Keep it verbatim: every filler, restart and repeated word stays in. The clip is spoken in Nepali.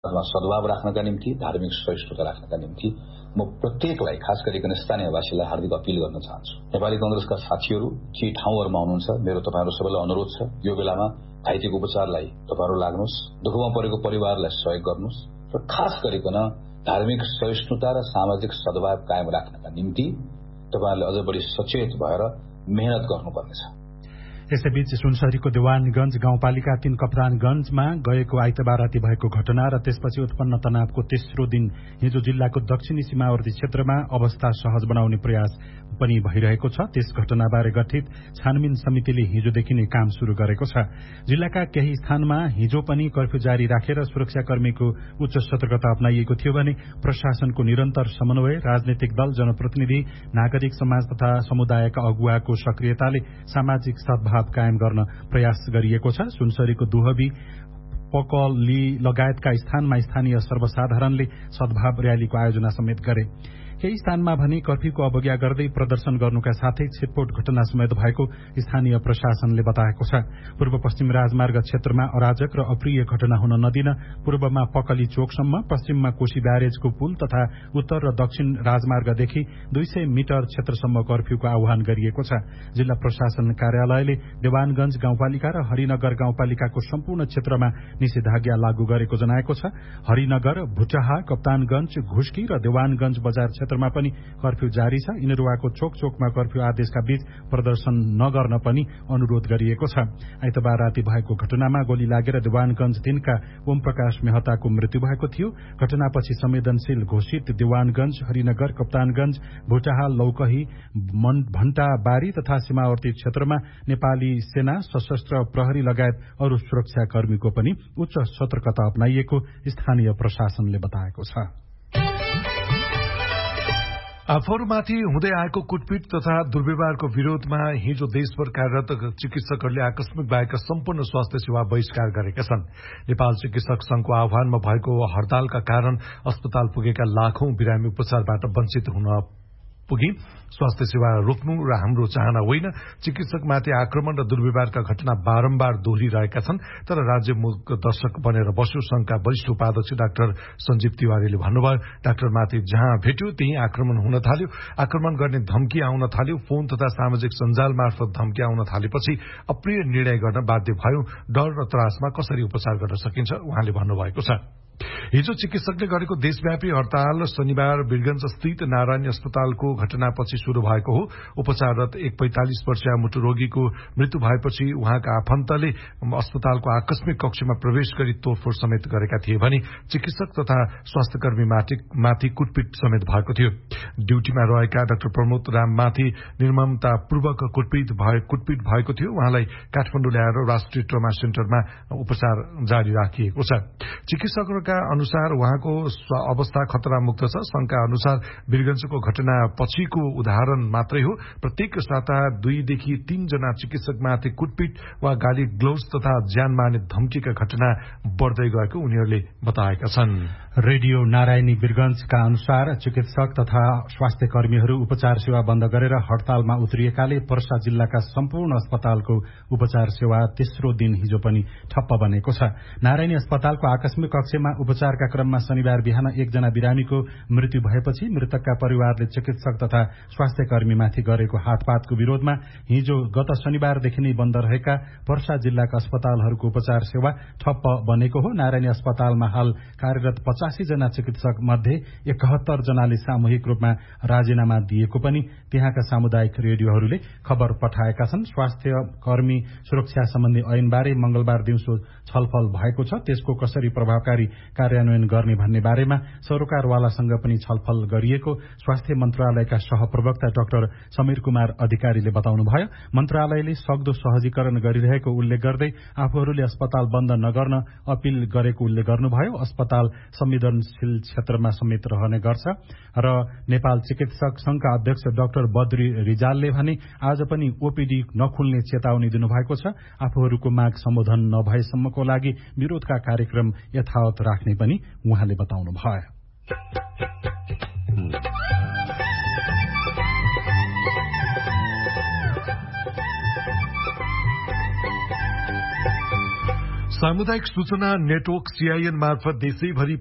सद्भाव राख्नका निम्ति, धार्मिक सहिष्णुता राख्नका निम्ति म प्रत्येकलाई, खास गरिकन स्थानीयवासीलाई हार्दिक अपील गर्न चाहन्छु। नेपाली कांग्रेसका साथीहरू जे ठाउँहरूमा हुनुहुन्छ, मेरो तपाईहरु सबैलाई अनुरोध छ, यो बेलामा घाइतेको उपचारलाई तपाईहरु लाग्नुहोस्, दुःखमा परेको परिवारलाई सहयोग गर्नुहोस् र खास गरिकन धार्मिक सहिष्णुता र सामाजिक सद्भाव कायम राख्नका निम्ति तपाईहरुले अझ बढी सचेत भएर मेहनत गर्नुपर्नेछ। यसैबीच सुनसरीको देवानगंज गाउँपालिका तीन कप्तानगंजमा गएको आइतबार राति भएको घटना र त्यसपछि उत्पन्न तनावको तेस्रो दिन हिजो जिल्लाको दक्षिणी सीमावर्ती क्षेत्रमा अवस्था सहज बनाउने प्रयास पनि भइरहेको छ। त्यस घटनाबारे गठित छानबिन समितिले हिजोदेखि नै काम शुरू गरेको छ। जिल्लाका केही स्थानमा हिजो पनि कर्फ्यू जारी राखेर सुरक्षाकर्मीको उच्च सतर्कता अपनाइएको थियो भने प्रशासनको निरन्तर समन्वय, राजनीतिक दल, जनप्रतिनिधि, नागरिक समाज तथा समुदायका अगुवाको सक्रियताले सामाजिक सद्भाव कायम गर्न प्रयास गरिएको छ। सुनसरीको दुहबी, पकली लगायतका स्थानमा स्थानीय सर्वसाधारणले सद्भाव रयालीको आयोजना समेत गरे। केही स्थानमा भने कर्फ्यूको अवज्ञा गर्दै प्रदर्शन गर्नुका साथै छिटफोट घटना समेत भएको स्थानीय प्रशासनले बताएको छ। पूर्व पश्चिम राजमार्ग क्षेत्रमा अराजक र अप्रिय घटना हुन नदिन पूर्वमा पकली चोकसम्म, पश्चिममा कोशी ब्यारेजको पुल तथा उत्तर र दक्षिण राजमार्गदेखि दुई सय मिटर क्षेत्रसम्म कर्फ्यूको आह्वान गरिएको छ। जिल्ला प्रशासन कार्यालयले देवानगंज गाउँपालिका र हरिनगर गाउँपालिकाको सम्पूर्ण क्षेत्रमा निषेधाज्ञा लागू गरेको जनाएको छ। हरिनगर, भुटाहा, कप्तानगंज, घुस्की र देवानगंज बजार क्षेत्रमा पनि कर्फ्यू जारी छ। इनरुवाको चोक चोकमा कर्फ्यू आदेशका बीच प्रदर्शन नगर्न पनि अनुरोध गरिएको छ। आइतबार राति भएको घटनामा गोली लागेर देवानगंज तीनका ओम प्रकाश मेहताको मृत्यु भएको थियो। घटनापछि संवेदनशील घोषित देवानगंज, हरिनगर, कप्तानगंज, भुटाहा, लौकही, भन्टाबारी तथा सीमावर्ती क्षेत्रमा नेपाली सेना, सशस्त्र प्रहरी लगायत अरू सुरक्षाकर्मीको पनि उच्च सतर्कता अपनाइएको स्थानीय प्रशासनले बताएको छ। आफूहरूमाथि हुँदै आएको कुटपिट तथा दुर्व्यवहारको विरोधमा हिजो देशभर कार्यरत चिकित्सकहरूले आकस्मिक बाहेक सम्पूर्ण स्वास्थ्य सेवा बहिष्कार गरेका छन्। नेपाल चिकित्सक संघको आह्वानमा भएको हड़तालका कारण अस्पताल पुगेका लाखौं बिरामी उपचारबाट वञ्चित हुन पुगी। स्वास्थ्य सेवा रोक्नु र हाम्रो चाहना होइन। चिकित्सकमाथि आक्रमण र दुर्व्यवहारका घटना बारम्बार दोहोरिरहेका छन्। तर राज्य मूक दर्शक बनेर बस्यो। संघका वरिष्ठ उपाध्यक्ष डाक्टर सञ्जीव तिवारीले भन्नुभयो, डाक्टरमाथि जहाँ भेट्यो त्यही आक्रमण हुन थाल्यो। आक्रमण गर्ने धम्की आउन थाल्यो। फोन तथा सामाजिक सञ्जाल मार्फत धम्की आउन थालेपछि अप्रिय निर्णय गर्न बाध्य भयो। डर र त्रासमा कसरी उपचार गर्न सकिन्छ उहाँले भन्नुभएको छ। हिजो चिकित्सकले गरेको देशव्यापी हड़ताल शनिबार वीरगंज स्थित नारायणी अस्पतालको घटनापछि शुरू भएको हो। उपचाररत एक पैंतालिस वर्षीय मुटु रोगीको मृत्यु भएपछि उहाँका आफन्तले अस्पतालको आकस्मिक कक्षमा प्रवेश गरी तोडफोड समेत गरेका थिए भने चिकित्सक तथा स्वास्थ्यकर्मी माथि कुटपिट समेत भएको थियो। ड्यूटीमा रहेका डाक्टर प्रमोद राममाथि निर्ममतापूर्वक कुटपिट कुटपिट भएको थियो। उहाँलाई काठमाडौँ ल्याएर राष्ट्रिय ट्रमा सेन्टरमा उपचार जारी राखिएको छ। चिकित्सकहरूका अनुसार उहाँको अवस्था खतरामुक्त छ। संघका अनुसार वीरगंजको घटना पछिको उदाहरण मात्रै हो। प्रत्येक साता दुईदेखि तीन जना चिकित्सकमाथि कुटपिट वा गाली ग्लोभ्स तथा ज्यान मार्ने धम्कीका घटना बढ्दै गएको उनीहरूले बताएका छन्। रेडियो नारायणी वीरगंजका अनुसार चिकित्सक तथा स्वास्थ्य कर्मीहरू उपचार सेवा बन्द गरेर हड़तालमा उत्रिएकाले पर्सा जिल्लाका सम्पूर्ण अस्पतालको उपचार सेवा तेस्रो दिन हिजो पनि ठप्प बनेको छ। नारायणी अस्पतालको आकस्मिक कक्षमा उपचारका क्रममा शनिबार बिहान एकजना बिरामीको मृत्यु भएपछि मृतकका परिवारले चिकित्सक तथा स्वास्थ्य कर्मीमाथि गरेको हातपातको विरोधमा हिजो गत शनिबारदेखि नै बन्द रहेका पर्सा जिल्लाका अस्पतालहरूको उपचार सेवा ठप्प बनेको हो। नारायणी अस्पतालमा हाल कार्यरत पचासी जना चिकित्सक मध्ये एकहत्तर जनाले सामूहिक रूपमा राजीनामा दिएको पनि त्यहाँका सामुदायिक रेडियोहरूले खबर पठाएका छन्। स्वास्थ्य कर्मी सुरक्षा सम्बन्धी ऐनबारे मंगलबार दिउँसो छलफल भएको छ। त्यसको कसरी प्रभावकारी कार्यान्वयन गर्ने भन्ने बारेमा सरोकारवालासँग पनि छलफल गरिएको स्वास्थ्य मन्त्रालयका सहप्रवक्ता डाक्टर समीर कुमार अधिकारीले बताउनुभयो। मन्त्रालयले सक्दो सहजीकरण गरिरहेको उल्लेख गर्दै आफूहरूले अस्पताल बन्द नगर्न अपील गरेको उल्लेख गर्नुभयो। अस्पताल संवेदनशील क्षेत्रमा समेत रहने गर्छ र नेपाल चिकित्सक संघका अध्यक्ष डाक्टर बद्री रिजालले भने आज पनि ओपीडी नखुल्ने चेतावनी दिनुभएको छ। आफूहरूको माग सम्बोधन नभएसम्मको लागि विरोधका कार्यक्रम यथावत राख्ने पनि उहाँले बताउनुभयो। सामुदायिक सूचना नेटवर्क सीआईएन मार्फत देशैभरि